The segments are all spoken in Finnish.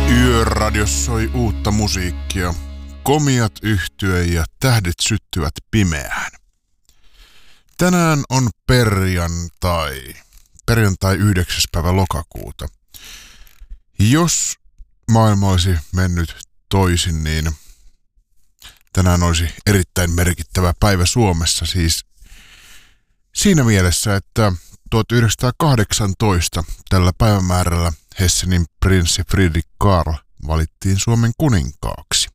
Yöradiossa soi uutta musiikkia. Komiat yhtye ja tähdet syttyvät pimeään. Tänään on perjantai 9. päivä lokakuuta. Jos maailma olisi mennyt toisin, niin tänään olisi erittäin merkittävä päivä Suomessa. Siis siinä mielessä, että 1918 tällä päivämäärällä Hessenin prinssi Friedrich Karl valittiin Suomen kuninkaaksi.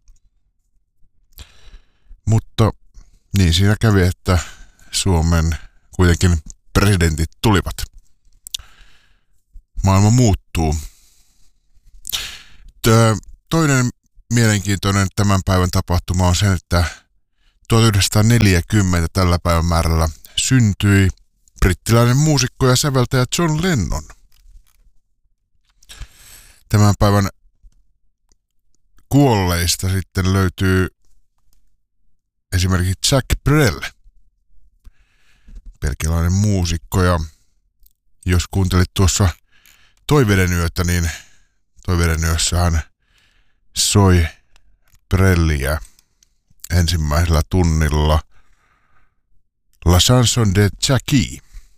Mutta niin siinä kävi, että Suomen kuitenkin presidentit tulivat. Maailma muuttuu. Toinen mielenkiintoinen tämän päivän tapahtuma on se, että 1940 tällä päivämäärällä syntyi brittiläinen muusikko ja säveltäjä John Lennon. Tämän päivän kuolleista sitten löytyy esimerkiksi Jack Brel, belgialainen muusikko, ja jos kuuntelit tuossa Toiveiden yötä, niin Toiveiden yössä hän soi Brelliä ensimmäisellä tunnilla La chanson de Jackie.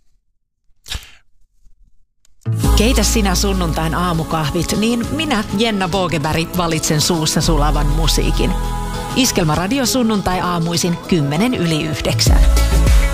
Keitä sinä sunnuntain aamukahvit, niin minä, Jenna Bogeberg, valitsen suussa sulavan musiikin. Iskelmäradio sunnuntai aamuisin 8:10.